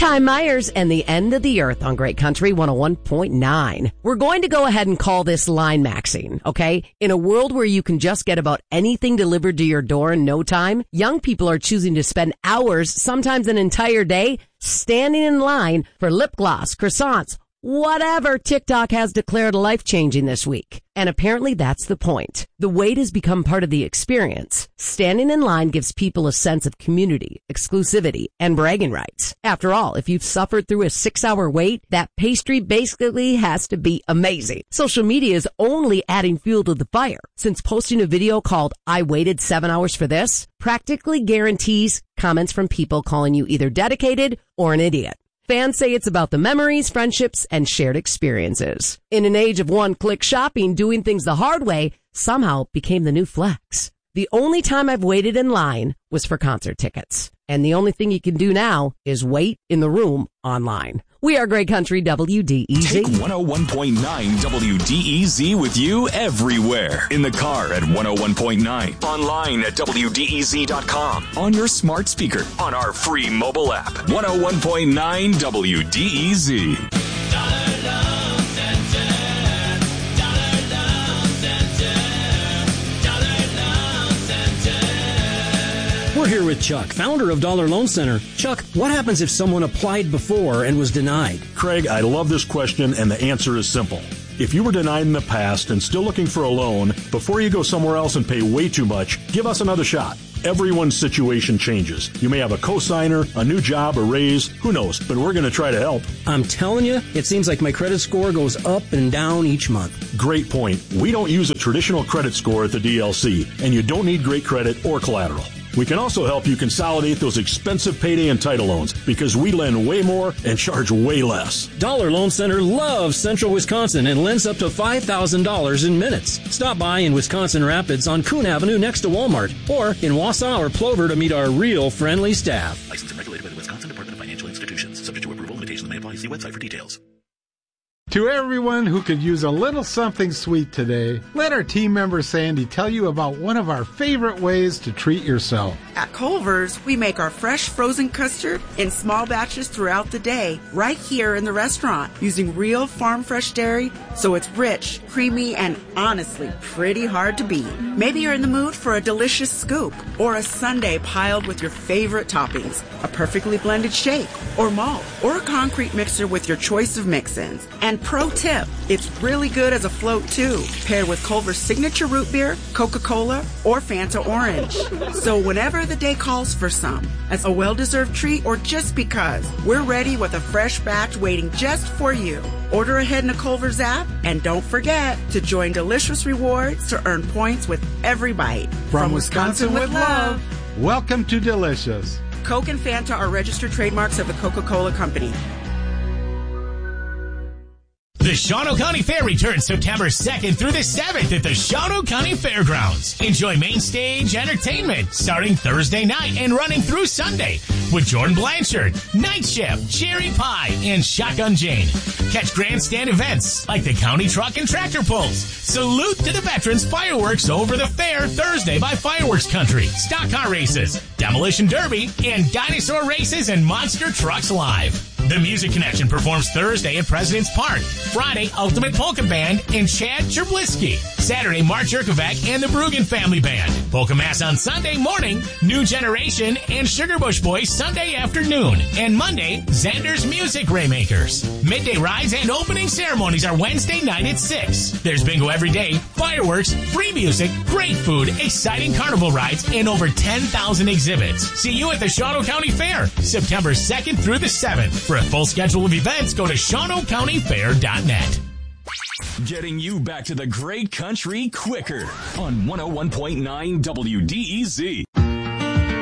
Ty Myers and the End of the Earth on Great Country 101.9. We're going to go ahead and call this line maxing, okay? In a world where you can just get about anything delivered to your door in no time, young people are choosing to spend hours, sometimes an entire day, standing in line for lip gloss, croissants, whatever TikTok has declared life-changing this week. And apparently that's the point. The wait has become part of the experience. Standing in line gives people a sense of community, exclusivity, and bragging rights. After all, if you've suffered through a 6-hour wait, that pastry basically has to be amazing. Social media is only adding fuel to the fire, since posting a video called "I waited 7 hours for this" practically guarantees comments from people calling you either dedicated or an idiot. Fans say it's about the memories, friendships, and shared experiences. In an age of one-click shopping, doing things the hard way somehow became the new flex. The only time I've waited in line was for concert tickets. And the only thing you can do now is wait in the room online. We are Great Country WDEZ. Take 101.9 WDEZ with you everywhere. In the car at 101.9. Online at WDEZ.com. On your smart speaker. On our free mobile app. 101.9 WDEZ. We're here with Chuck, founder of Dollar Loan Center. Chuck, what happens if someone applied before and was denied? Craig, I love this question, and the answer is simple. If you were denied in the past and still looking for a loan, before you go somewhere else and pay way too much, give us another shot. Everyone's situation changes. You may have a cosigner, a new job, a raise, who knows, but we're going to try to help. I'm telling you, it seems like my credit score goes up and down each month. Great point. We don't use a traditional credit score at the DLC, and you don't need great credit or collateral. We can also help you consolidate those expensive payday and title loans because we lend way more and charge way less. Dollar Loan Center loves Central Wisconsin and lends up to $5,000 in minutes. Stop by in Wisconsin Rapids on Coon Avenue next to Walmart or in Wausau or Plover to meet our real friendly staff. Licensed and regulated by the Wisconsin Department of Financial Institutions. Subject to approval, limitations may apply. See website for details. To everyone who could use a little something sweet today, let our team member Sandy tell you about one of our favorite ways to treat yourself. At Culver's, we make our fresh frozen custard in small batches throughout the day, right here in the restaurant, using real farm fresh dairy, so it's rich, creamy, and honestly pretty hard to beat. Maybe you're in the mood for a delicious scoop, or a sundae piled with your favorite toppings, a perfectly blended shake, or malt, or a concrete mixer with your choice of mix-ins. And pro tip, it's really good as a float too, paired with Culver's signature root beer, Coca-Cola, or Fanta Orange. So whenever the day calls for some, as a well-deserved treat or just because, we're ready with a fresh batch waiting just for you. Order ahead in the Culver's app, and don't forget to join Delicious Rewards to earn points with every bite. From Wisconsin with love, welcome to Delicious. Coke and Fanta are registered trademarks of the Coca-Cola Company. The Shawano County Fair returns September 2nd through the 7th at the Shawano County Fairgrounds. Enjoy main stage entertainment starting Thursday night and running through Sunday with Jordan Blanchard, Night Shift, Cherry Pie, and Shotgun Jane. Catch grandstand events like the County Truck and Tractor Pulls. Salute to the Veterans Fireworks over the fair Thursday by Fireworks Country. Stock car races, Demolition Derby, and dinosaur races and monster trucks live. The Music Connection performs Thursday at President's Park. Friday, Ultimate Polka Band and Chad Cherblisky. Saturday, Mark Jerkovac and the Brugan Family Band. Polka Mass on Sunday morning, New Generation and Sugarbush Boys Sunday afternoon. And Monday, Xander's Music Raymakers. Midday rides and opening ceremonies are Wednesday night at 6. There's bingo every day, fireworks, free music, great food, exciting carnival rides, and over 10,000 exhibits. See you at the Shawano County Fair, September 2nd through the 7th. For a full schedule of events, go to ShawanoCountyFair.net. Getting you back to the great country quicker on 101.9 WDEZ.